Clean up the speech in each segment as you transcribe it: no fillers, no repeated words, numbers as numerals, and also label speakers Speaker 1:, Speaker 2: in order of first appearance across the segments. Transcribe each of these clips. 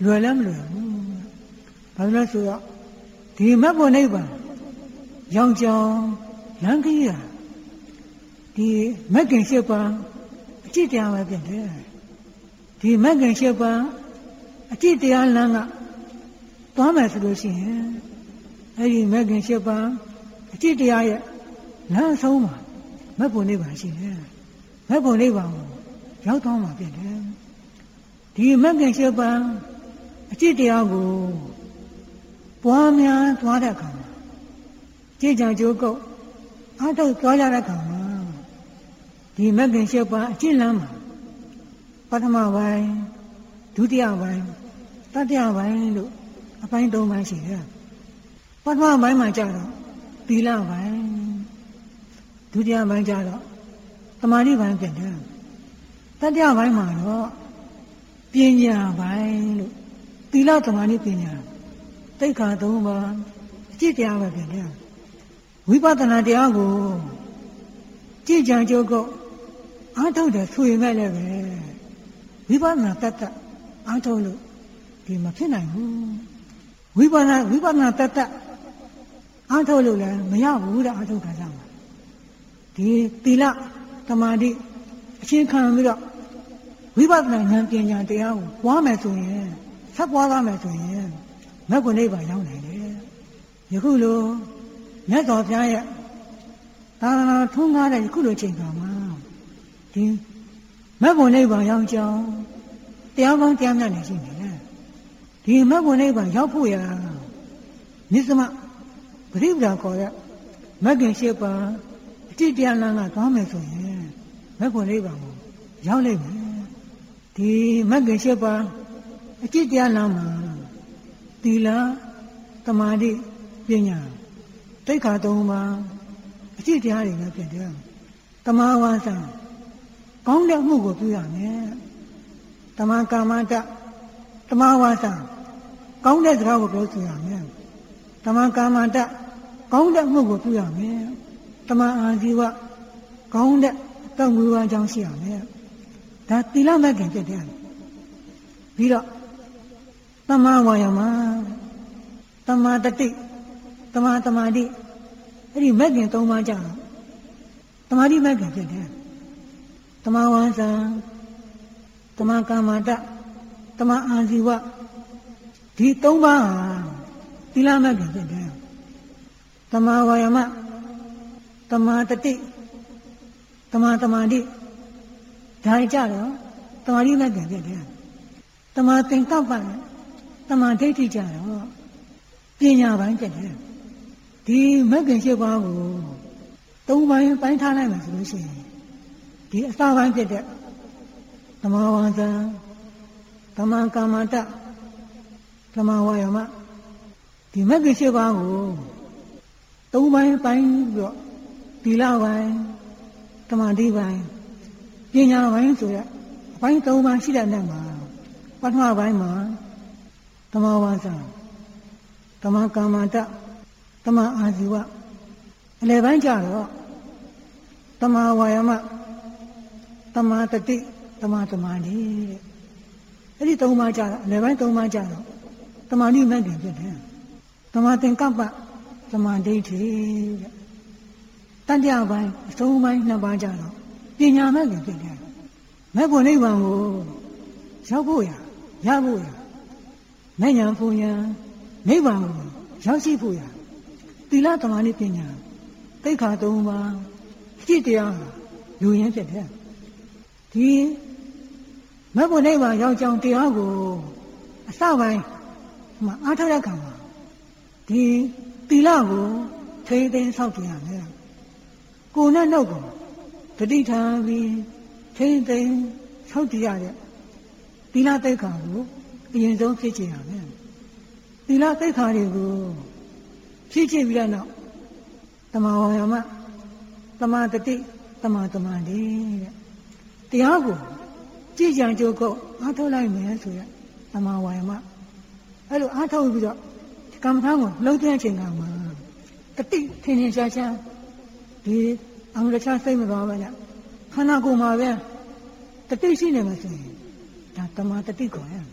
Speaker 1: လွယ်လည်းမလွယ်ဘူးဘာလို့လဲဆိုတော့ဒီမတ်ဖို့နိဗ္ဗာန်ရောင်ကြောင်လမ်းကြီးတာဒီမဂ်ကင်၈ပါးအကျင့်တရားပဲဖြစ်တယ်ဒီမဂ်ကင်၈ပါးအကျင့်တရားလမ်းကသွားမယ်ဆိုလို့ရှိရင်အဲဒီမဂ်ကင်၈ပါးအကျင့်တရားရဲ့လမ်းအဆုံးမှာမတ်ဖို့နိဗ္ဗာန်ရှိတယ်မတ်ဖို့နိဗ္ဗာန်ကိုရောက်သွားမှာဖြစ်တယ်ဒီမဂ်ကင်၈ပါးအကျင့်တရားကိုပွားများသွားတဲ့အခါမှာကြည်ကြံကြိုးကုပ်အားထုတ်သွားကြတဲ့အခါမှာဒီမဂ်ကင်၈ပါးအကျင့်လမ်းမှာပထမပိုင်းဒုတိယပိုင်းတတိယပိုင်းလို့အပိုင်း၃ပိုင်းရှိတယ်ပထမပိုင်းမှာကျတော့သီလပိုင်းဒုတိယပိုင်းကျတော့သမာဓိပိုင်းဖြစ်တယ်တတိယပိုင်းမှာတော့ပညာပိုင်းလို့သီလသမာဓိပညာသိက္ခာ၃ပါးအကျင့်တရားပဲဖြစ်တယ်ဝိပဿနာတရားကိုကြည်ကြံကြိုးကုပ်အားထုတ်တယ်ဆိုရင်လည်းပဲဝိပဿနာတတ်အားထုတ်လို့ဒီမဖြစ်နိုင်ဘူးဝိပဿနာတတ်အားထုတ်လို့လည်းမရဘူးတဲ့အားထုတ်ခါကြမှာဒီသီလသမာဓိအရှင်းခံပြီးတော့ဝိပဿနာဉာဏ်ပညာတရားကိုပွားမယ်ဆိုရင်ဆက်ပွားသွားမယ်ဆိုရင်မဂ္ဂနိဗ္ဗာန်ရောက်နိုင်တယ်ယခုလိုမြတ်စွာဘုရားရဲ့သာသနာထွန်းကားတဲ့ယခုလိုချိန်ခါမှာဒီမဂ္ဂနိဗ္ဗာန်ရောက်ကြောင်းတရားကောင်းတရားမြတ်နေရှိနေတယ်ဒီမဂ္ဂနိဗ္ဗာန်ရောက်ဖို့ရမြစ်စမပရိပဒါခေါ်တဲ့မဂ္ဂင်၈ပါးအတိတရားလမ်းကသွားမယ်ဆိုရင်မဂ္ဂနိဗ္ဗာန်ကိုရောက်လိမ့်မယ်ဒီမဂ္ဂင်၈ပါးအတိတရားလမ်းမှာသီလသမာဓိပညာသိက္ခာ၃ပါးအကျင့်တရားတွေပဲဖြစ်တယ်။တမာဝါစာကောင်းတဲ့အမှုကိုပြုရမယ်။တမာကာမတတမာဝါစာကောင်းတဲ့စကားကိုပြောဆိုရမယ်။တမာကာမတကောင်းတဲ့အမှုကိုပြုရမယ်။တမာအာဇီဝကောင်းတဲ့အတောက်ငွေဝါကြောင်းရှိရမယ်။ဒါသီလမဲ့ခင်ဖြစ်တယ်။ပြီးတော့တမာဝါယမတမာတတိတမာသမာဓိအဲ့ဒီမဲ့ခင်၃ပါးကြတော့သမာဓိမဲ့ခင်ဖြစ်တယ်တမာဝါစာတမာကာမတတမာအာဇီဝဒီ၃ပါးဟာသီလမဲ့ခင်ဖြစ်တယ်တမာဝါယမတမာတတိတမာသမာဓိဒါကြတော့သမာဓိမဲ့ခင်ဖြစ်တယ်တမာသင်္ကပ္ပနဲ့တမာဒိဋ္ဌိကြတော့ပညာပိုင်းဖြစ်တယ်ဒီမဂ္ဂင်၈ပါးကို၃ပိုင်းထားလိုက်မှဆိုလို့ရှိရင်ဒီအစပိုင်းဖြစ်တဲ့သမာဝါစာသမာကာမတသမာဝါယမဒီမဂ္ဂင်၈ပါးကို၃ပိုင်းပြီးတော့သီလပိုင်းသမာဓိပိုင်းပညာပိုင်းဆိုတဲ့အပိုင်း၃ပိုင်းရှိတဲ့နေ့မှာပထမပိုင်းမှာသမာဝါစာသမာကာမတသမာအာဇီဝအလယ်ပိုင်းကျတော့သမာဝါယမသမာတတိသမာသမာဓိတဲ့အဲ့ဒီ၃ပါးကျတော့အလယ်ပိုင်း၃ပါးကျတော့သမာဓိမဲ့ခင်ဖြစ်တယ်သမာသင်္ကပ္ပသမာဒိဋ္ဌိတဲ့တတိယပိုင်းအဆုံးပိုင်း၂ပါးကျတော့ပညာမဲ့ခင်ဖြစ်တယ်မဲ့ဖို့နိဗ္ဗာန်ကိုရောက်ဖို့ရဖို့ရမဲ့ညာဖို့ရနိဗ္ဗာန်ကိုရောက်ရှိဖို့ရသီလသမာဓိပညာသိက္ခာ၃ပါးအကျင့်တရားယူရင်းဖြစ်တယ်ဒီမဘုနိဗ္ဗာန်ရောက်ကြောင်းတရားကိုအစပိုင်းမှာအားထုတ်တဲ့အခါမှာဒီသီလကိုထိန်းသိမ်းဆောက်တည်ရမယ်ကိုယ်နဲ့နှုတ်ကိုတတိထားပြီးထိန်းသိမ်းဆောက်တည်ရတဲ့သီလသိက္ခာကိုအရင်ဆုံးဖြစ်ချင်ရမယ်သီလသိက္ခာတွေကိုဖြည့်ချပြီးတဲ့နောက်သမာဝါယမသမာတတိသမာသမာဓိတဲ့တရားကိုကြည်ကြံကြိုးကုပ်အားထုတ်လိုက်မယ်ဆိုရသမာဝါယမအဲ့လိုအားထုတ်ပြီးတော့ကမ္မထာကိုလုံးတဲ့အချိန်ကမှာတတိထင်ထင်ရှားရှားဒီအမှန်တရားစိတ်မသွားပါနဲ့ခန္ဓာကိုယ်မှာပဲတတိရှိနေမှာဆိုရင်ဒါသမာတတိခေါ်ရ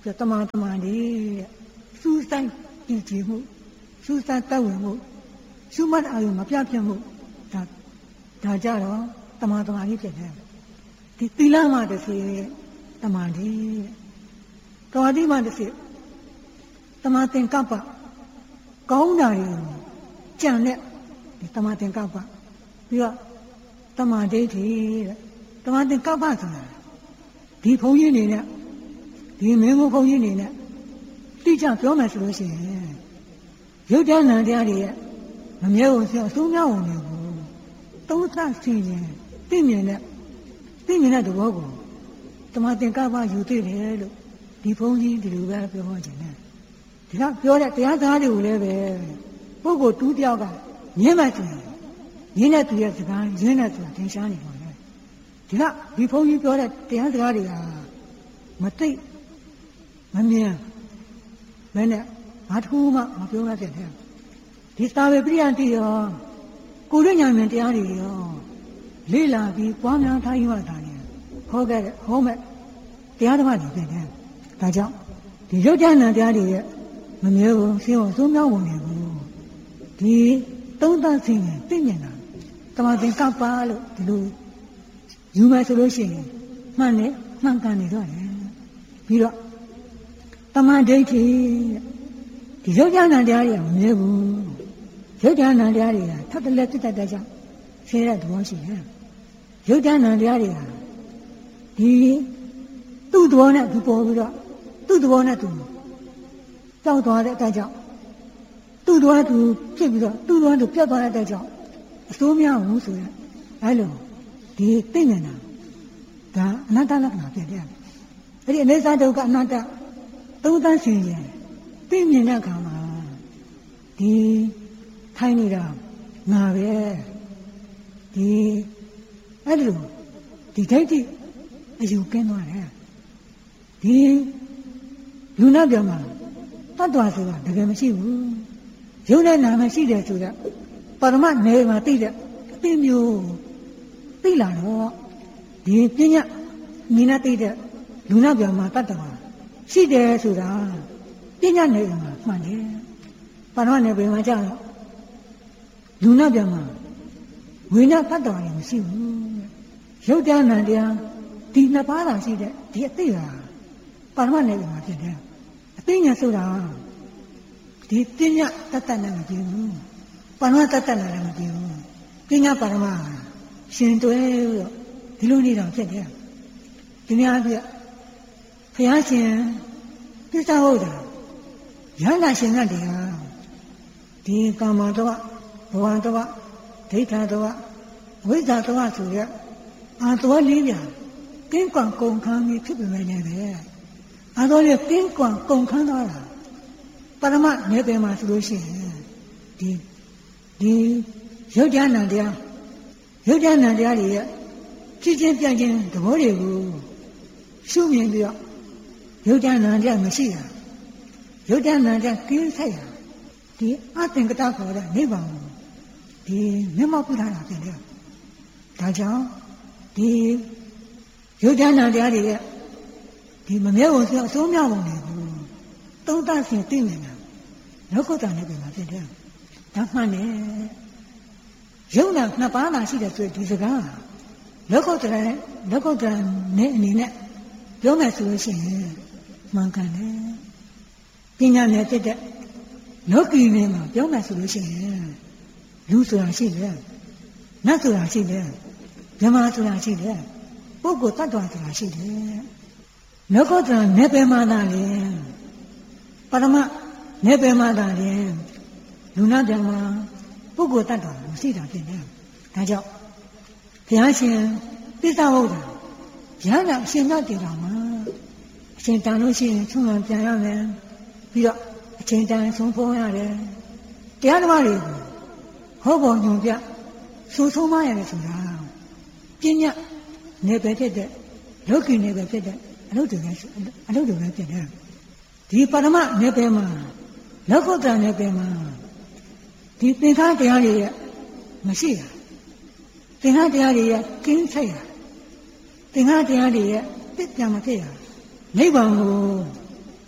Speaker 1: တမန်လေးစူးစိုက်ကြည့်ကြည့်မှုစူးစိုက်တောက်ဝင်မှုရှုမှတ်အာရုံမပြတ်ပြတ်မှုဒါကြတော့တမန်လေးဖြစ်တယ်ဒီသီလမှတစ်စီတမန်လေးတဝတိမှတစ်စီတမန်သင်္ကပ္ပကောင်းတာတွေကြံတဲ့ဒီတမန်သင်္ကပ္ပပြီးတော့တမန်ဒိဋ္ဌိတဲ့တမန်သင်္ကပ္ပဆိုတာဒီဘုန်းကြီးနေနဲ့ဒီမင်းဘုန်းကြီးနေနဲ့တိကျပြောမယ်ဆိုလို့ရှိရင်ရုပ်တရားနာတရားတွေရဲ့မမြဲဘူးဆိုအဆုံးများဝင်နေဘူးသုံးသပ်ဆင်ခြင်သိမြင်တဲ့သဘောကိုတမန်သင်္ကပ္ပယူသိတယ်လို့ဒီဘုန်းကြီးဒီလိုပဲပြောဟောခြင်းနဲ့ဒီကပြောတဲ့တရားသားတွေကိုလည်းပဲပုဂ္ဂိုလ်တူးတယောက်ကညင်းမှကျင်ရင်းတဲ့သူရဲ့စကားရင်းတဲ့သူကသင်ရှားနေပါလေဒီကဒီဘုန်းကြီးပြောတဲ့တရားစကားတွေကမသိမမြင်မနဲ့ဘာတစ်ခုမှမပြောရတဲ့ဒီသာဝေပရိယတိရောကိုရညာမြင်တရားတွေရောလေ့လာပြီးပွားများထားရတာလေဟောခဲ့ဟောမဲ့တရားဓမ္မတွေဖြစ်တယ်ဒါကြောင့်ဒီရုပ်ဉာဏ်တရားတွေရဲ့မမြဲဘူးရှင်းအောင်သုံးမြောက်ဝင်နေဘူးဒီသုံးသပ်စဉ်နဲ့သိမြင်တာတမန်သင်္ကပ္ပလို့ဒီလိုယူမယ်ဆိုလို့ရှိရင်မှန်တယ်မှန်ကန်နေတော့တယ်ပြီးတော့တမန်ဒိဋ္ဌိဒီရုပ်ဉာဏ်တရားတွေမမြဲဘူးရုပ်ဉာဏ်တရားတွေကထပ်တလဲဖြစ်တတ်တဲ့ကြောင့်ဆဲတဲ့သဘောရှိတယ်ရုပ်ဉာဏ်တရားတွေကဒီသူ့သဘောနဲ့သူပေါ်ပြီးတော့သူ့သဘောနဲ့သူကြောက်သွားတဲ့အတိုင်းကြောင့်သူ့သဘောနဲ့သူဖြစ်ပြီးတော့သူ့သဘောနဲ့သူပြတ်သွားတဲ့အတိုင်းကြောင့်အစိုးမရဘူးဆိုရင်အဲလိုဒီသိနေတာဒါအနတ္တလက္ခဏာဖြစ်တယ်အဲ့ဒီအနေစာဒုက္ခအနတ္တသုံးသပ်ဆင်ခြင်သိမြင်တဲ့အခါမှာဒီထိုင်နေတာငါပဲဒီအဲ့လိုဒီဒိဋ္ဌိအယူကင်းသွားတယ်ဒီလူနာပြောမှာတတ်တော်ဆိုတာတကယ်မရှိဘူးရုပ်နဲ့နာမရှိတယ်ဆိုတော့ပရမတ်နယ်မှာသိတဲ့အသိမျိုးသိလာတော့ဒီပညာနိနာသိတဲ့လူနာပြောမှာတတ်တော်ရှိတယ်ဆိုတာပညာနယ်မှာမှန်တယ်ပရမတ်နယ်မှာကြာတော့လူနာပြောမှာဝိညာဉ်တတ်တော်လည်းမရှိဘူးရုပ်တရားနာတရားဒီနှစ်ပါးသာရှိတဲ့ဒီအသိဟာပါရမတ်နယ်မှာဖြစ်တယ်အသိဉာဏ်ဆိုတာဒီပညာတတ်တတ်နဲ့မကြည့်ဘူးပါရမတ်တတ်တတ်နဲ့လည်းမကြည့်ဘူးပညာပါရမတ်ရှင်တွဲလို့ဒီလိုနေတာဖြစ်တယ်ဒီများပြဘုရားရှင်ပြစ္ဆဟုတ်တာရဟန္တာရှင်ကတည်းကဒီကာမတော့ဘဝတော့ဒိဋ္ဌာတော့ဝိဇ္ဇာတော့ဆိုရက်အာတော်လေးပြကင်းကွန်ကုန်ခန်းကြီးဖြစ်ပေမဲ့လည်းအာတော်လေးကင်းကွန်ကုန်ခန်းသွားတာပရမတ်နယ်ပယ်မှာဆိုလို့ရှိရင်ဒီရုပ်ဉာဏ်တရားတွေရဲ့ဖြစ်ချင်းပြချင်းသဘောတွေကိုရှုမြင်ပြီးတော့ရုပ်ဉာဏ်တရားမရှိတာရုပ်ဉာဏ်တရားကင်းဆိုင်တာဒီအသင်္ကတခေါ်တဲ့နိဗ္ဗာန်ကိုဒီမျက်မှောက်ပြုထားတာဖြစ်တယ်ဒါကြောင့်ဒီရုပ်ဉာဏ်တရားတွေရဲ့ဒီမမြဲဝင်ဆိုအဆုံးမြောက်ဝင်နေဘူးသုံးသပ်စဉ်သိနေတာလောကုတ္တရာနဲ့ပြန်လာဖြစ်တယ်ဒါမှန်တယ်ရုပ်နာနှစ်ပါးသာရှိတယ်ဆိုဒီစကားလောကုတ္တရာနဲ့အနေနဲ့ပြောမယ်ဆိုလို့ရှိရင်မှန်ကန်တယ်ပညာနဲ့ဖြစ်တဲ့လောကီနဲ့မှာပြောမယ်ဆိုလို့ရှိရင်လူဆိုတာရှိတယ်နတ်ဆိုတာရှိတယ်ဓမ္မဆိုတာရှိတယ်ပုဂ္ဂိုလ်တ attva ဆိုတာရှိတယ်လောကုတ္တရာနယ်ပယ်မှာသာလေပရမနယ်ပယ်မှာသာလေလူနာဓမ္မပုဂ္ဂိုလ်တ attva မရှိတာဖြစ်တယ်ဒါကြောင့်ဘုရားရှင်ပြစ္ဆဟုတ်တာရဟန္တာအရှင်မြတ်တေတော်မှာအရှင်တန်လို့ရှိရင်ဆုံးမပြန်ရမယ်ပြီးတော့အချိန်တန်ဆုံးဖို့ရတယ်တရားဓမ္မတွေကိုဟောပေါ်ညွန်ပြဆုံးမရတယ်ဆိုတာပညာနယ်ပယ်ဖြစ်တဲ့လောကီနယ်ပယ်ဖြစ်တဲ့အလုပ်တွေပဲဖြစ်တယ်ဒီပရမနယ်ပယ်မှာလောကုတ္တရာနယ်ပယ်မှာဒီသင်္ခါရတရားတွေရဲ့မရှိတာသင်္ခါရတရားတွေရဲ့ကင်းဆိုင်တာသင်္ခါရတရားတွေရဲ့ပြစ်ပြန်မဖြစ်တာနိဗ္ဗာန်ကို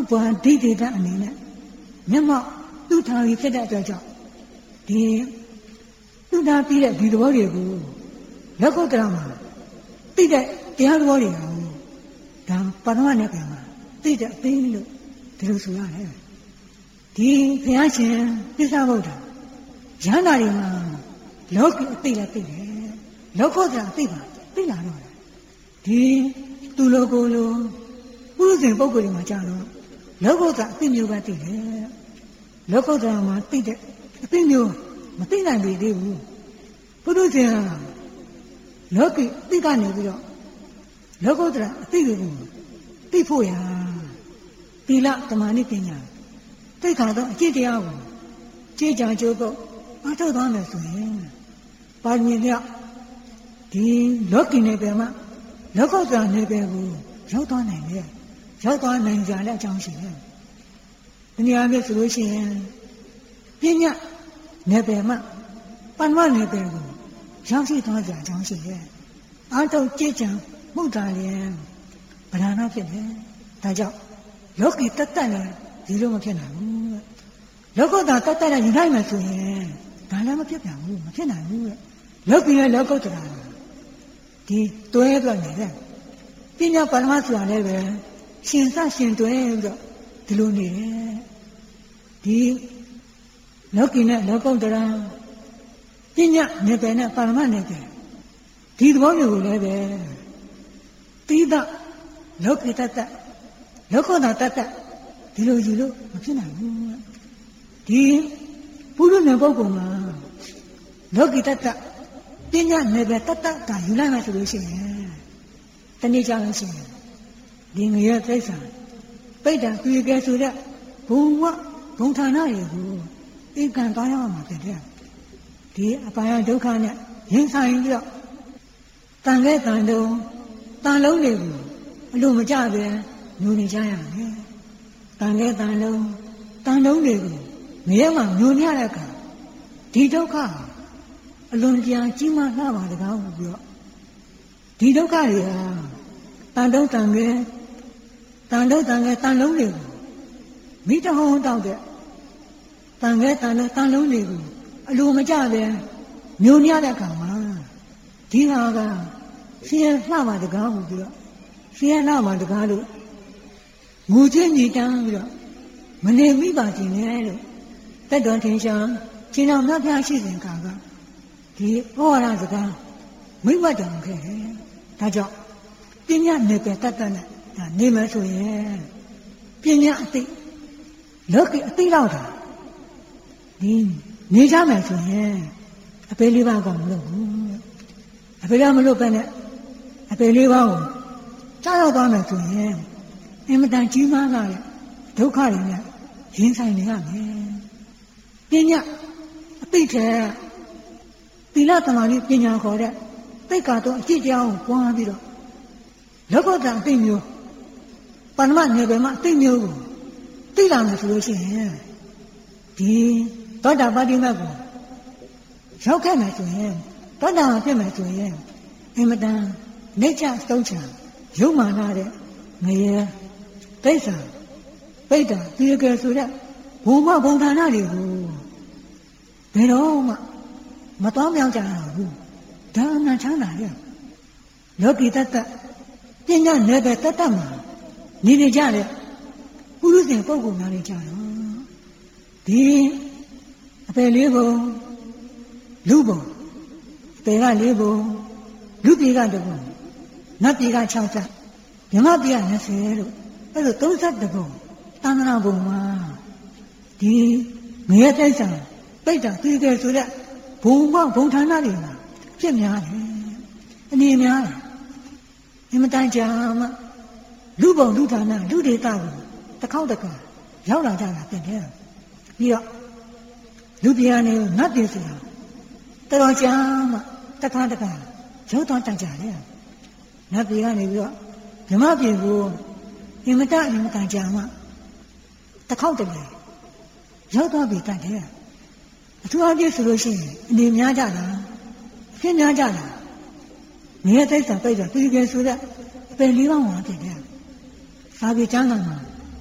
Speaker 1: ပွားဒိဋ္ဌိတအနေနဲ့မျက်မှောက်သူ့ထားပြီးဖြစ်တဲ့အတွက်ကြောင့်ဒီသူ့ထားပြီးတဲ့ဒီသဘောတွေကိုလောကုတ္တရာမှာသိတဲ့တရားသဘောတွေအောင်ဒါပရမနဲ့ပြန်မှာသိတဲ့အသိလို့ဒီလိုဆိုရတယ်ဒီဘုရားရှင်သစ္စာဗုဒ္ဓရဟန္တာတွေမှာလောကီအသိလည်းသိတယ်လောကုတ္တရာအသိပါသိလာတော့တယ်ဒီသူလိုကိုလိုပုရုဇဉ်ပုဂ္ဂိုလ်တွေမှာကြာတော့လောကုတ္တရာအသိမျိုးပဲသိတယ်လောကုတ္တရာမှာသိတဲ့အသိမျိုးမသိနိုင်ပြီသေးဘူးပုရုဇဉ်ကလောကီအသိကနေပြီးတော့လောကုတ္တရာအသိကိုသိဖို့ရသီလသမာဓိပညာသိက္ခာတော့အကျင့်တရားကိုကြည်ကြံကြိုးတော့အားထုတ်သွားမယ်ဆိုရင်ပါရမီလျောက်ဒီလောကီနယ်ပယ်မှာလောကုတ္တရာနယ်ပယ်ကိုရောက်သွားနိုင်တယ်ရောက်သွားနိုင်ကြတဲ့အကြောင်းရှိတယ်ဒီနေရာပြဆိုလို့ရှိရင်ပညာနယ်ပယ်မှာပဏ္ဏနယ်ပယ်ကိုရောက်ရှိသွားကြအကြောင်းရှိတယ်အားထုတ်ကြည်ကြံမှုတာလျင်ဗဒနာဖြစ်တယ်ဒါကြောင့်လောကီတတ်တတ်လည်းဒီလိုမဖြစ်နိုင်ဘူးလောကုတ္တရာတတ်တတ်လည်းယူနိုင်မယ်ဆိုရင်ဒါလည်းမဖြစ်ပြန်ဘူးမဖြစ်နိုင်ဘူးလောကီရဲ့လောကုတ္တရာဒီတွဲပြနေတယ်ပညာပရမဆိုတာလည်းပဲရှင်စရှင်တွဲပြီးတော့ဒီလိုနေတယ်ဒီလောကီနဲ့လောကုတ္တရာပညာနယ်ပယ်နဲ့ပရမနယ်ပယ်ဒီသဘောမျိုးကိုလည်းပဲတိဒလောကီတတ်တတ်လောကုတ္တရာတတ်တတ်ဒီလိုယူလို့မဖြစ်နိုင်ဘူးဒီပုရုဇဉ်ပုဂ္ဂိုလ်မှာလောကီတတ်တတ်ပညာနယ်ပယ်တတ်တတ်ကယူလိုက်မှဆိုလို့ရှိရင်တနေ့ကျလို့ရှိရင်ဒီငရဲသိစ္စာပိဋ္ဌာပြည့်ကဲဆိုတဲ့ဘုံဝဘုံဌာနတွေကိုဧကံသွားရမှာဖြစ်တယ်ဒီအပါယဒုက္ခနဲ့ရင်ဆိုင်ပြီးတော့တန်ခဲ့တန်တုံတန်လုံးတွေကိုအလိုမကျပဲညှိုနေကြရမယ်တန်ခဲ့တန်လုံးတန်လုံးတွေကိုမရဲမှညှိုနေရတဲ့အခါဒီဒုက္ခအလွန်ပြန်ကြီးမားလှပါတကားလို့ပြောဒီဒုက္ခတွေဟာတန်တုံတန်ခဲ့တန်တုံတန်ခဲ့တန်လုံးတွေကိုမိတဟုံးတောက်တဲ့တန်ခဲ့တန်လုံးတန်လုံးတွေကိုအလိုမကျပဲညှိုနေရတဲ့အခါမှာဒီဟာကဆင်းရဲလှပါတကားလို့ပြောဆင်းရဲလှပါတကားလို့ငိုချင်းညီတန်းပြီးတော့မနေမိပါခြင်းနဲ့လို့တက်တော်ထင်ရှားရှင်တော်မြတ်ဖျားရှိစဉ်ကဒီဩဝါဒစကားမိတ်ဝတ်တော်ခဲ့တယ်ဒါကြောင့်ပညာနယ်ပယ်တတ်တတ်နဲ့ဒါနေမယ်ဆိုရင်ပညာအသိလောကီအသိလောက်တာဒီနေကြမယ်ဆိုရင်အပေလေးပါးကမလို့ဘူးအပေလေးမလို့ပဲနဲ့အပေလေးပါးကိုကြားရောက်သွားမယ်ဆိုရင်အင်မတန်ကြီးမားလာတဲ့ဒုက္ခတွေနဲ့ရင်ဆိုင်နေရမယ်ပညာအသိတဲ့သီလသမာဓိပညာခေါ်တဲ့သိက္ခာတော့အကျင့်တရားကိုပွားပြီးတော့လောကုတ္တရာအသိမျိုးပဏ္ဏမနယ်ပယ်မှာအသိမျိုးကိုသိလာမယ်ဆိုလို့ရှိရင်ဒီသောတာပတိမတ်ကိုရောက်ခဲ့မယ်ဆိုရင်သောတာပန်ဖြစ်မယ်ဆိုရင်အင်မတန်နေချသုံးချရုပ်မာနာတဲ့ငရဲဒိဋ္ဌာပိဋ္ဌာဒီကဲဆိုတဲ့ဘုံမဘုံဌာနတွေကိုဘယ်တော့မှမတော်မြောက်ကြဘူးဒါအမှန်ချမ်းသာရဲ့လောကီတတ္တပညာနယ်ပယ်တတ္တမှာနေနေကြတဲ့ပုရုဇဉ်ပုဂ္ဂိုလ်များတွေကြတော့ဒီအပယ်လေးဘုံလူဘုံအပယ်ကလေးဘုံလူပြေကတဘုံနတ်ပြေက6သက်မြမပြေက20လို့အဲ့လို32ဘုံတဏ္ဍာဘုံမှာဒီငရဲတိစ္ဆာပိဋ္ဌာသိကဲဆိုတဲ့ဘုံဘုံဌာနတွေမှာဖြစ်များတယ်အနေများတယ်အမတန်ကြာမှလူဘုံလူဌာနလူဒေတာကိုတစ်ခေါက်တစ်ခါရောက်လာကြတာဖြစ်တယ်ပြီးတော့လူပြာနေနတ်ပြည်ဆိုတာတော်တော်ကြာမှတစ်ခါတစ်ခါရောက်တော့တိုက်ကြတယ်နတ်ပြည်ကနေပြီးတော့ဓမ္မပြည်ကိုအမတန်ကြာမှတစ်ခေါက်တစ်ခါရောက်တော့ပြီးတိုက်တယ်အထူးအပြည့်ဆိုလို့ရှိရင်အနေများကြတာအဖြစ်များကြတာငရဲတိစ္ဆာပိတ်တာပြည်ကဲဆိုတဲ့အပယ်လေးပါးမှာဖြစ်တယ်စာပေကျမ်းစာမှာဘ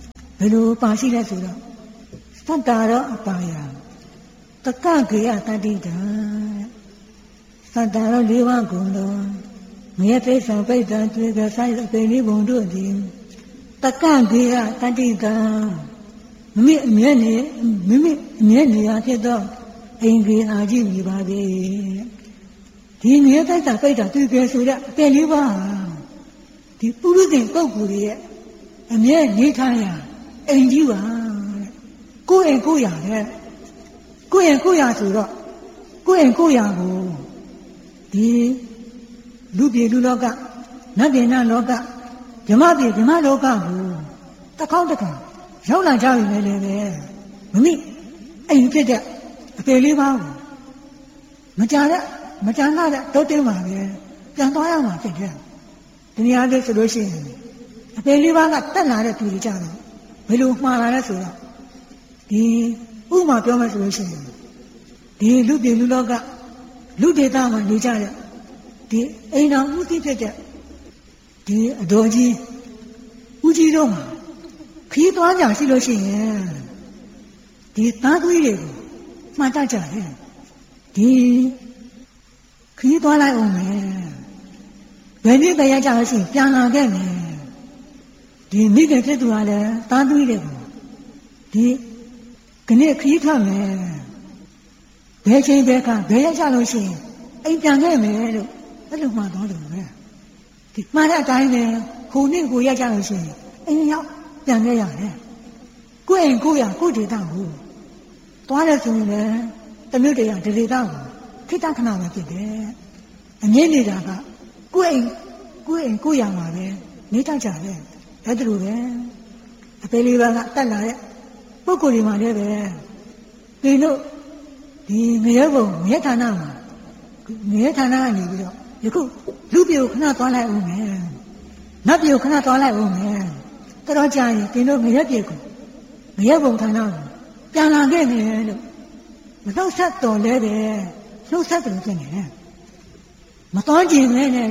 Speaker 1: ယ်လိုပါရှိလဲဆိုတော့သတ္တာရောအပါယတက္ကကေယတတိတံသတ္တာရော၄ပါးကုန်သောငရဲသိစ္စာပိဋ္ဌာတွေ့ကြဆိုင်အပေလေးပုံတို့သည်တက္ကကေယတတိတံမိမိအမြဲနေရာဖြစ်သောအိမ်ကြီးအာကြီးမိပါသည်ဒီငရဲသိစ္စာပိဋ္ဌာတွေ့ကြဆိုတဲ့အပေလေးပါဒီပုရုဇဉ်ပုဂ္ဂိုလ်ရဲ့အမြဲနေထိုင်ရာအိမ်ကြီးပါကိုယ်အိမ်ကိုယ်ရာတဲ့ကိုယ်အိမ်ကိုယ်ရာဆိုတော့ကိုယ်အိမ်ကိုယ်ရာကိုဒီလူပြည်လူလောကနတ်ပြည်နတ်လောကဓမ္မပြည်ဓမ္မလောကကိုတစ်ခေါက်တစ်ခါရောက်လာကြပြီလေလေမမိအိမ်ဖြစ်တဲ့အပေလေးပါကိုမကြတဲ့တော့တင်းပါပဲပြန်သွားရမှာဖြစ်တယ်ဒီနေရာလေးဆိုလို့ရှိရင်အပေလေးပါကတက်လာတဲ့သူတွေကြတော့ဘယ်လိုမှားလာလဲဆိုတော့ဒီဥမာပြောမယ်ဆိုလို့ရှိရင်ဒီလူပြည်လူလောကလူဒေသမှာနေကြတဲ့ဒီအိမ်တော်ဦးတိဖြစ်တဲ့ဒီအတော်ကြီးဦးကြီးတို့မှာခီးသွားကြရှိလို့ရှိရင်ဒီသားသမီးတွေကိုမှတ်တတ်ကြတယ်ဒီခီးသွားလိုက်အောင်မယ်ဘယ်နည်းတရားကြလို့ရှိရင်ပြန်လာခဲ့မယ်ဒီမိခင်ဖြစ်သူကလည်းသားသမီးတွေကိုဒီခဏခီးထွက်မယ်ဘယ်ချိန်ဘယ်ခါဘယ်ရက်ကြလို့ရှိရင်အိမ်ပြန်ခဲ့မယ်လို့အဲ့လိုမှတော့လို့ပဲဒီမှားတဲ့အတိုင်းပဲခုနှစ်ကိုရက်ကြလို့ရှိရင်အိမ်ရောက်ပြန်ခဲ့ရတယ်ကိုယ့်အိမ်ကိုယ့်ရကိုယ့်ဒေသကိုသွားတယ်ဆိုရင်လည်းတမျိုးတည်းရဒီဒေသကိုခိတ္တခဏပဲဖြစ်တယ်အမြင့်နေတာကကိုယ့်အိမ်ကိုယ့်ရမှာပဲနေတတ်ကြတယ်အဲ့ဒါလိုပဲအပေလေးပါကတက်လာတဲ့ပုဂ္ဂိုလ်တွေမှာလည်းပဲဒီတို့ဒီငရဲဘုံငရဲဌာနမှာငရဲဌာနကနေပြီးတော့ယခုလူပြေကိုခဏသွားလိုက်ဦးမယ်နတ်ပြေကိုခဏသွားလိုက်ဦးမယ်တော်ကြာရင်ဒီတို့ငရဲပြေကိုငရဲဘုံဌာနကိုပြန်လာခဲ့တယ်လို့မနှုတ်ဆက်တော်လဲပဲနှုတ်ဆက်တယ်ဖြစ်နေတယ်မတော်ကြည့်ပဲနဲ့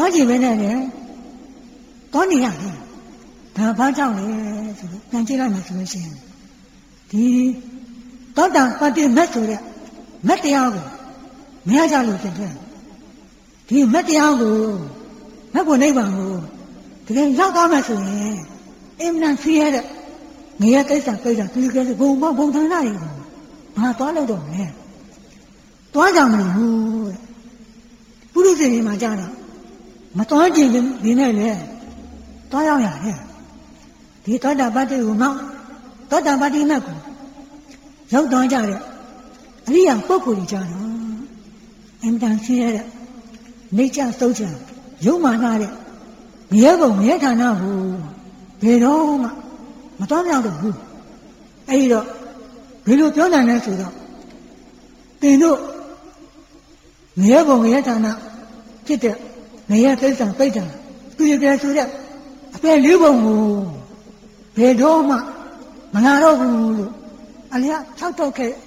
Speaker 1: တော်နေရတယ်ဒါဘာကြောင့်လဲဆိုတော့ပြန်ကြည့်လိုက်မှဆိုလို့ရှိရင်ဒီသောတာပတ္တိမတ်ဆိုတဲ့မတ်တရားကိုမရကြလို့ဖြစ်တယ်ဒီမတ်တရားကိုမတ်ဖို့နိဗ္ဗာန်ကိုတကယ်ရောက်သွားမှဆိုရင်အင်မတန်ဆင်းရဲတဲ့ငရဲကိစ္စပိဋကသူကဘုံဘုံဌာနတွေကိုဘာသွားလို့တော့မလဲသွားကြမလို့တဲ့ပုရုษတွေမှာကြတော့မသွားကြည့်ဒီနဲ့လေသွားရောက်ရတယ်ဒီသောတာပတ္တိကိုနောက်သောတာပတ္တိမတ်ကိုရောက်သွားကြတဲ့အရိယာပုဂ္ဂိုလ်ကြီးကြတော့အင်တန်ဆင်းရဲတဲ့နေကြသုတ်ကြရုံမာနာတဲ့ငရဲဘုံငရဲဌာနကိုဘယ်တော့မှမတော်မြောက်တော့ဘူးအဲဒီတော့ဘယ်လိုပြောနိုင်လဲဆိုတော့တင်တို့ငရဲဘုံငရဲဌာနဖြစ်တဲ့ငရဲသိစ္စာပိဋ္ဌာသူရပြဆိုတဲ့အပေလေးဘုံကိုဘယ်တော့မှမလာတော့ဘူးလို့အလျာဖြတ်တော့ခဲ့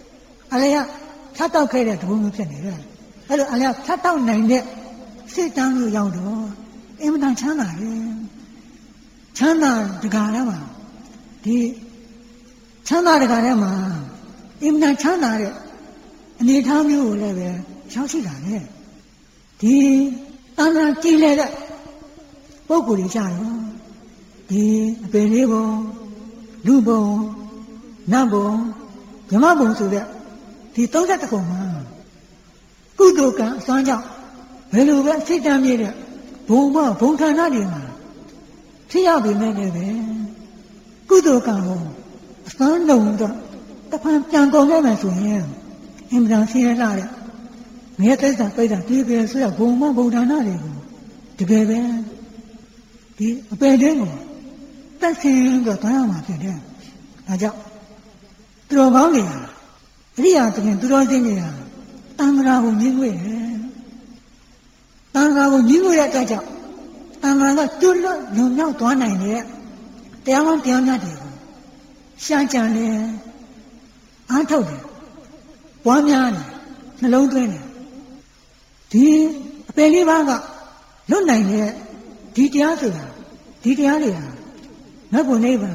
Speaker 1: တဲ့တဘုံမျိုးဖြစ်နေတယ်အဲ့လိုအလျာဖြတ်တော့နိုင်တဲ့စိတ်တန်းလို့ရောက်တော့အင်မတန်ချမ်းသာတယ်ချမ်းသာတကားထဲမှာဒီချမ်းသာတကားထဲမှာအင်မတန်ချမ်းသာတဲ့အနေအထားမျိုးကိုလည်းပဲရောက်ရှိတာလေဒီတဏ္ဍာကြည်လဲတဲ့ပုဂ္ဂိုလ်တွေကြတော့ဒီအပေလေးဘုံလူဘုံနတ်ဘုံဓမ္မဘုံဆိုတဲ့ဒီ31ခုမှာကုသိုလ်ကံအစွမ်းကြောင့်ဘယ်လိုပဲစိတ်တမ်းမြဲတဲ့ဘုံဌာနတွေမှာဖြစ်ရပြီမဲ့လည်းပဲကုသိုလ်ကံကိုအစွမ်းလုံးတော့တဖန်ပြန်ကုန်ခဲ့မယ်ဆိုရင်အင်မတန်ဆင်းရဲလာတဲ့ငရဲသိစ္စာပိဋကဒီပဲဆိုတော့ဘုံဌာနတွေကိုတကယ်ပဲဒီအပေတင်းကိုတက်ဆင်းတော့သွားရမှာဖြစ်တယ်ဒါကြောင့်သူတော်ကောင်းတွေဟာအရိယာသခင်သူတော်စင်းတွေဟာတန်ခါကိုမြင်တွေ့တယ်တန်ခါကိုမြင်တွေ့တဲ့အတွက်ကြောင့်တန်ခါကတွတ်လွတ်လုံမြောက်သွားနိုင်တဲ့တရားကောင်းတရားမြတ်တွေကိုရှားကြံတယ်အားထုတ်တယ်ပွားများတယ်နှလုံးသွင်းတယ်ဒီအပေလေးပါးကလွတ်နိုင်တဲ့ဒီတရားဆိုတာဒီတရားတွေဟာမဘုံနိဗ္ဗာန်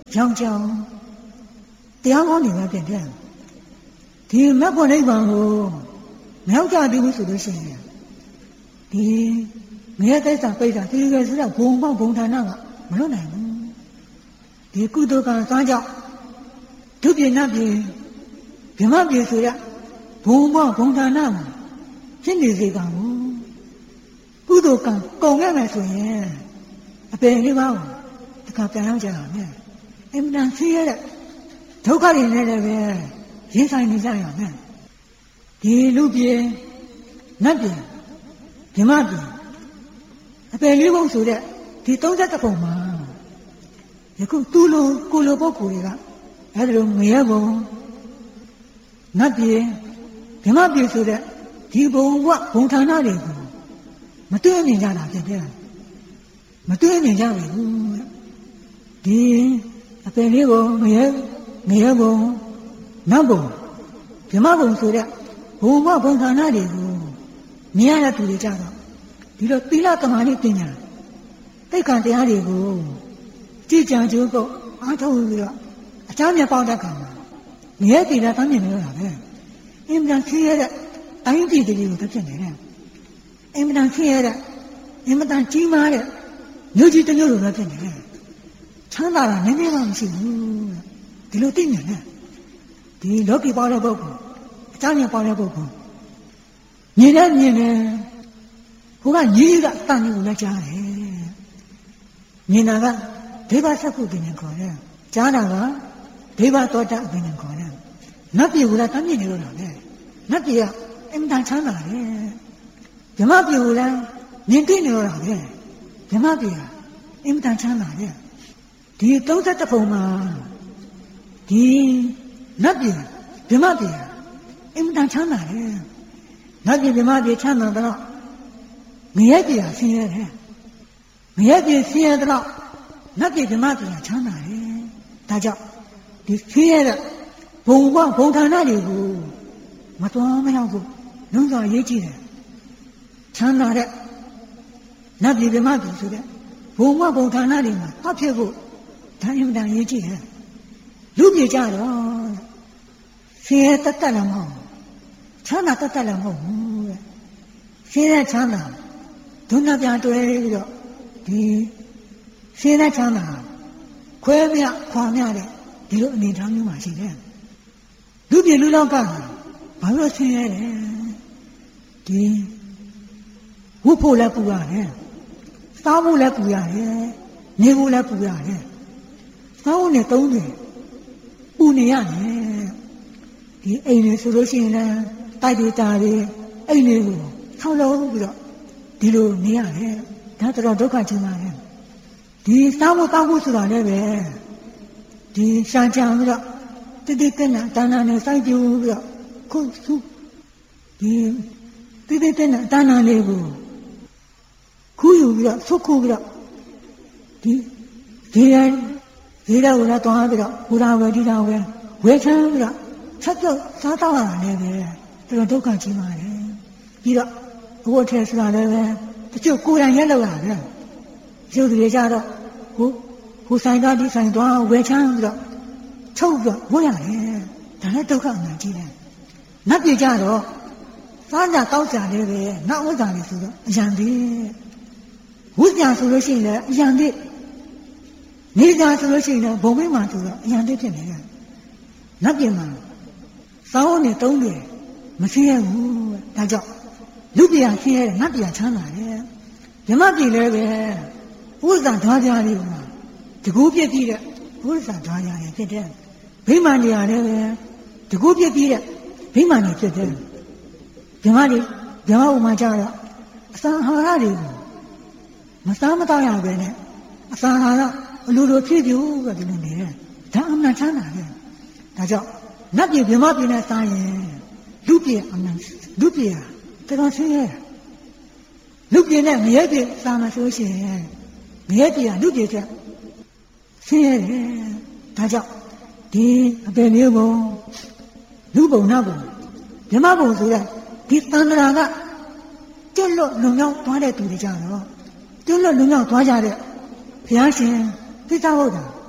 Speaker 1: ရောင်ကြောင်တရားဟောနေမှဖြစ်တယ်ဒီမက်ဖို့နိဗ္ဗာန်ကိုမရောက်ကြသေးဘူးဆိုလို့ရှိရင်ဒီငရဲသက်စာပိဋကသီလကဆိုတဲ့ဘုံပေါက်ဘုံဌာနကမလွတ်နိုင်ဘူးဒီကုသိုလ်ကံစားကြောင့်ဒုပြနတ်ပြည်ဗြဟ္မပြည်ဆိုတဲ့ဘုံပေါက်ဘုံဌာနမှာဖြစ်နေစေကံကုသိုလ်ကံကုန်ခဲ့မယ်ဆိုရင်အပင်လေးပါးတခါပြန်ရောက်ကြရမယ်အမှန်တန်ဆင်းရဲတဲ့ဒုက္ခတွေနဲ့လည်းပဲရင်ဆိုင်နေကြရမယ်ဒီလူပြေနတ်ပြေဗြဟ္မပြေအပယ်လေးဘုံဆိုတဲ့ဒီ31ပုံမှာယခုသူ့လိုကိုလိုပုဂ္ဂိုလ်တွေကအဲဒီလိုငရဲဘုံနတ်ပြေဗြဟ္မပြေဆိုတဲ့ဒီဘုံကဘုံဌာနတွေကိုမတွေ့မြင်ကြတာဖြစ်တယ်မတွေ့မြင်ကြဘူးဒီအပယ်လေးဘုံငရဲဘုံနတ်ဘုံဗြဟ္မဘုံဆိုတဲ့ဘုံဘုံဌာနတွေကိုမြင်ရတဲ့သူတွေကြတော့ဒီလိုသီလသမာဓိပညာသိက္ခာတရားတွေကိုကြည်ကြံကြိုးကိုအားထုတ်ပြီးတော့အချမ်းမြတ်ပေါက်တဲ့ကံမှာမြဲတည်တာတမ်းမြင်လို့ရပဲအင်မတန်ဆင်းရဲတဲ့တိုင်းပြည်တွေကိုတစ်ဖြစ်နေတယ်အင်မတန်ဆင်းရဲတဲ့အင်မတန်ကြီးမားတဲ့မြို့ကြီးတစ်မြို့လိုပဲဖြစ်နေတယ်ချမ်းသာတာနည်းနည်းမှမရှိဘူးဒီလိုသိမြင်တယ်ဒီလောကီပေါက်တဲ့ပုဂ္ဂိုလ်အချမ်းမြတ်ပေါက်တဲ့ပုဂ္ဂိုလ်မြင်တယ်ဟိုကညီးကတန်ကိုလည်းကြားတယ်မြင်တာကဒေဝဆက်ခုပင်နဲ့ခေါ်တယ်ကြားတာကဒေဝသောတာပင်နဲ့ခေါ်တယ်နတ်ပြည်ကလည်းတမ်းမြင်နေလို့လားပဲနတ်ပြည်ကအင်မတန်ချမ်းသာတယ်ဗြဟ္မပြည်ကလည်းမြင်တွေ့နေလို့လားပဲဗြဟ္မပြည်ကအင်မတန်ချမ်းသာတယ်ဒီ31ပုံမှာဒီနတ်ပြည်ဗြဟ္မပြည်အင်မတန်ချမ်းသာတယ်နတ်ပြည်ဗြဟ္မပြည်ချမ်းသာတော့ငရဲပြည်ဆင်းရဲတယ်ငရဲပြည်ဆင်းရဲတော့နတ်ပြည်ဗြဟ္မပြည်ချမ်းသာတယ်ဒါကြောင့်ဒီဆင်းရဲတဲ့ဘုံဘုံဌာနတွေကိုမတော်မရောက်ဘူးလုံးစွာရေးကြည့်တယ်ချမ်းသာတဲ့နတ်ပြည်ဗြဟ္မပြည်ဆိုတဲ့ဘုံဘုံဌာနတွေမှာအဖြစ်ဖို့ဒါအင်မတန်ရေးကြည့်တယ်လူပြည်ကြတော့ဆင်းရဲတတ်လည်းမဟုတ်ချမ်းသာတတ်လည်းမဟုတ်ဘူးတဲ့ဆင်းရဲချမ်းသာဒုက္ခပြန်တွဲပြီးတော့ဒီဆင်းရဲချမ်းသာခွဲမြခွာမြတဲ့ဒီလိုအနေထားမျိုးမှာရှိတယ်လူပြည်လူလောကဘာလို့ဆင်းရဲလဲဒီဝတ်ဖို့လည်းပူရတယ်စားဖို့လည်းပူရတယ်နေဖို့လည်းပူရတယ်စားဖို့နဲ့သုံးတယ်ပူနေရတယ်ဒီအိမ်တွေဆိုလို့ရှိရင်လည်းတိုက်တွေတာတွေအိမ်တွေကိုဆောက်လုပ်ပြီးတော့ဒီလိုနေရတယ်ဒါတော့ဒုက္ခချင်းပါတယ်ဒီစားဖို့တောက်ဖို့ဆိုတာလည်းပဲဒီရှားကြံပြီးတော့တိတိကျကျတဏ္ဍာနဲ့စိုက်ပြူပြီးတော့ခုစုဒီတိတိကျကျတဏ္ဍာလေးကိုခူးယူပြီးတော့ဆုတ်ခုပြီးတော့ဒီဒေရဝရသွားပြီးတော့ဘုရားဝေဒီတာဝေချမ်းပြီးတော့ချက်ပြုတ်စားတော့တာလည်းပဲတော်ဒုက္ခချင်းပါတယ်ပြီးတော့ဘုရားထဲဆိုတာလည်းပဲတချို့ကိုယ်တိုင်ရက်လောက်တာပဲရုပ်တွေကြတော့ဟိုဆိုင်တော့ဒီဆိုင်သွားဝေချမ်းပြီးတော့ချုပ်ပြီးတော့ဝတ်ရတယ်ဒါလည်းဒုက္ခအမှန်ကြီးတယ်နတ်ပြည်ကြတော့စားကြတောက်ကြလည်းပဲနောက်ဝတ်တာလေဆိုတော့အရန်သေးဝတ်ကြဆိုလို့ရှိရင်လည်းအရန်သေးနေကြဆိုလို့ရှိရင်လည်းဘုံမင်းမှဆိုတော့အရန်သေးဖြစ်နေတယ်နတ်ပြည်မှာစောင်းနဲ့တုံးတယ်မဆင်းရဘူးဒါကြောင့်လူပြည်ဆင်းရဲတယ်နတ်ပြည်ချမ်းသာတယ်ဓမ္မပြည်လည်းပဲဘုရားဓာကြလေးမှာတကူပြည့်ပြည့်တဲ့ဘုရားဓာကြလေးဖြစ်တယ်ဗိမာန်ကြီးလည်းပဲတကူပြည့်ပြည့်တဲ့ဗိမာန်ကြီးဖြစ်တယ်ဓမ္မဥမာကြတော့အစာဟာရတွေကိုမစားမတော့ရပဲနဲ့အစာဟာရအလိုလိုဖြစ်ပြူကဒီလိုနေတယ်ဒါအမှန်ချမ်းသာတယ်ဒါကြောင့်နတ်ပြည်ဗြဟ္မပြည်နဲ့စားရင်လူပြည်အမှန်လူပြည်ဟာတော်ဆင်းရဲလူပြည်နဲ့ငရဲပြည်စားမှဆိုရှင်ငရဲပြည်ကလူပြည်ချက်ဆင်းရဲတယ်ဒါကြောင့်ဒီအပင်မျိုးဘုံလူဘုံနတ်ဘုံဗြဟ္မဘုံဆိုတဲ့ဒီသန္တရာကကျွတ်လွတ်လုံရောက်သွားတဲ့သူတွေကြတော့ကျွတ်လွတ်လုံရောက်သွားကြတဲ့ဘုရားရှင်သစ္စာဟုတ်တာ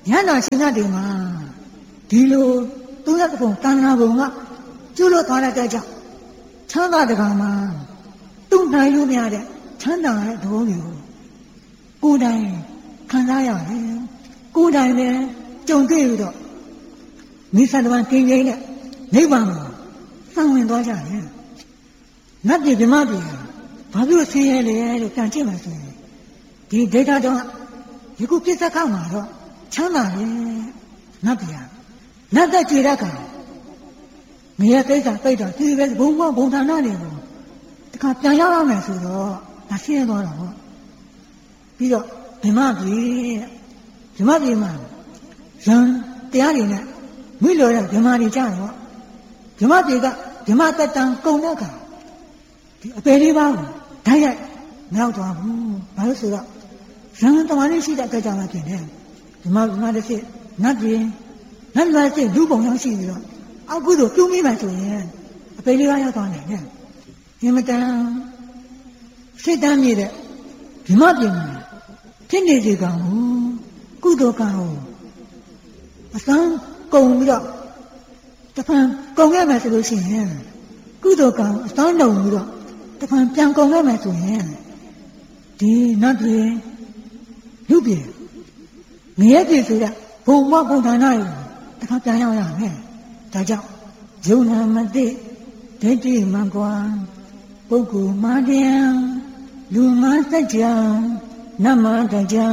Speaker 1: ရဟန္တာရှင်တွေမှာဒီလိုသုံးရတဲ့ဘုံတဏှာဘုံကကျိုးလို့သွားတဲ့ကြောင့်ချမ်းသာတကံမှာသူ့နိုင်လို့မရတဲ့ချမ်းသာတဲ့သဘောမျိုးကိုယ်တိုင်ခံစားရတယ်ကိုယ်တိုင်ပဲကြုံတွေ့ပြီးတော့မိစ္ဆာတမန်ကင်းကျင်းတဲ့နိဗ္ဗာန်ကိုသံဝင်သွားကြတယ်နတ်ပြည်ဗြဟ္မပြည်ဘာဖြစ်လို့ဆင်းရဲလဲလို့ပြန်ကြည့်မှဆိုရင်ဒီဒေတာတော့ယခုပြစ္ဆကမှာတော့ချမ်းသာတယ်နတ်ပြည်နတ်သက်ကြွတဲ့ကမရကိစ္စပိတ်တော့ဒီပဲဘုံဘုံဌာနတွေကိုတခါပြန်ရောက်ရမယ်ဆိုတော့ဒါဆင်းရဲသွားတာပေါ့ပြီးတော့ဗြဟ္မပြည်မှာဇန်တရားတွေနဲ့မိလို့ရဗြဟ္မာတွေကြတော့ဗြဟ္မပြည်ကဗြဟ္မတတံကုန်တဲ့အခါဒီအပေလေးပါးကိုဓာတ်ရိုက်မရောက်သွားဘူးဘာလို့ဆိုတော့ဇန်တမားလေးရှိတဲ့အတွက်ကြောင့်လည်းဖြစ်တယ်ဗြဟ္မာတစ်ဖြစ်နတ်ပြည်ဖြစ်လူပုံရောက်ရှိပြီးတော့အောက်ကုသိုလ်ပြုမိမှဆိုရင်အပေလေးပါးရောက်သွားနိုင်တယ်ဒီမတန်စိတ်တမ်းမြည်တဲ့ဗြဟ္မပြည်မှာဖြစ်နေစီကောင်ကုသိုလ်ကံကိုအစမ်းကုန်ပြီးတော့တဖန်ကုန်ခဲ့မယ်ဆိုလို့ရှိရင်ကုသိုလ်ကံအစမ်းလုံးပြီးတော့တဖန်ပြန်ကုန်ခဲ့မယ်ဆိုရင်ဒီနတ်ပြည်လူပြည်ငရဲပြည်ဆိုတဲ့ဘုံဘုံဌာနတွေတခါပြန်ရောက်ရမယ်ဒါကြောင့်ယုံနာမသိဒိဋ္ဌိမှန်ကွာပုဂ္ဂိုလ်မာတရားလူမစัจ जा နမတကြ